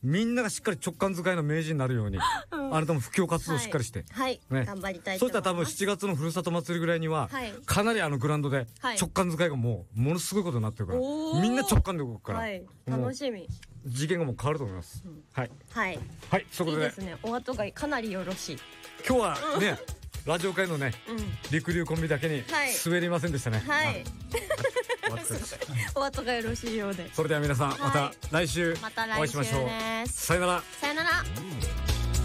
みんながしっかり直感使いの名人になるように、あなたも布教活動をしっかりして、 はいね、 頑張りたいとそし思います。 たら多分7月のふるさと祭りぐらいには、 はいかなりグラウンドではい直感使いがものすごいことになってるから、 おーみんな直感で動くから、 はいもう楽しみ。 次元がもう変わると思います。はいはいはい、そういことでいういですね。お後がかなりよろしい。 今日はね、ラジオ界のね、陸流コンビだけにはい滑りませんでしたね。 はい終わってください。 お後がよろしいようで。 それでは皆さん、また来週またお会い来週しましょう。 です。 さよなら。 さよなら。